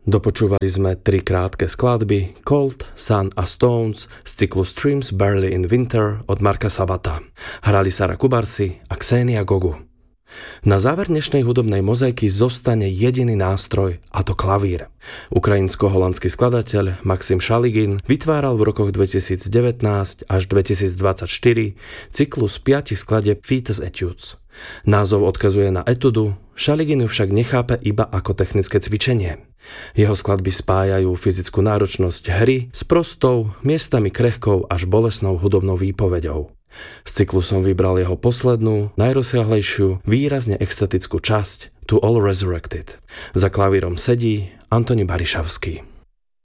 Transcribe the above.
Dopočúvali sme 3 krátke skladby Cold, Sun a Stones z cyklu Streams Barely in Winter od Marka Sabata. Hrali Sara Kubarsi a Xenia Gogu. Na záver dnešnej hudobnej mozaiky zostane jediný nástroj, a to klavír. Ukrajinsko-holandský skladateľ Maxim Šaligin vytváral v rokoch 2019 až 2024 cyklus 5 skladieb Fites Etudes. Názov odkazuje na etudu, Šaligin ju však nechápe iba ako technické cvičenie. Jeho skladby spájajú fyzickú náročnosť hry s prostou, miestami krehkou až bolesnou hudobnou výpoveďou. Z cyklu som vybral jeho poslednú, najrozsiahlejšiu, výrazne extatickú časť To All Resurrected. Za klavírom sedí Antoni Barišavský.